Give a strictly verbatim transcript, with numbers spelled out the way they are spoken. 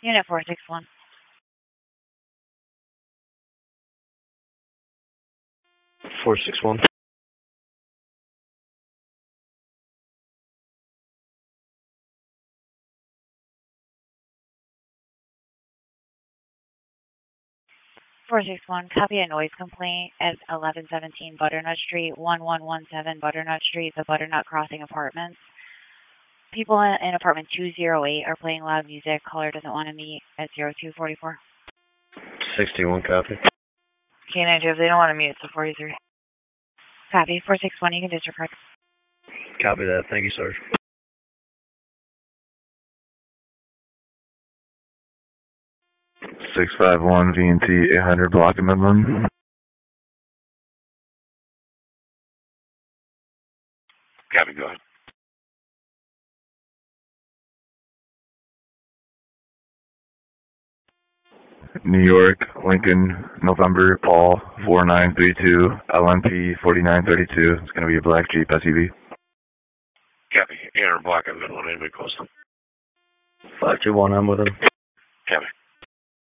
Unit four six one. four six one. four six one, copy a noise complaint at eleven seventeen Butternut Street, one one one seven Butternut Street, the Butternut Crossing Apartments. People in, in apartment two oh eight are playing loud music. Caller doesn't want to meet at zero two four four. sixty-one, copy. K nine two, if they don't want to meet, it's a forty-three. Copy, four six one, you can disregard. Copy that. Thank you, Sarge. six five one V and T eight hundred block in Midland. Copy, go ahead. New York, Lincoln, November, Paul, four nine three two, L N P forty-nine thirty-two. It's going to be a black Jeep S U V. Copy. eight hundred block in Midland. Anybody close? five two one, I'm with him. Copy.